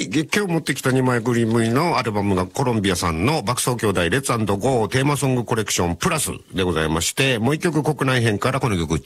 今日持ってきた2枚組のアルバムがコロンビアさんの爆走兄弟レッツ&ゴーテーマソングコレクションプラスでございまして、もう一曲国内編からこの曲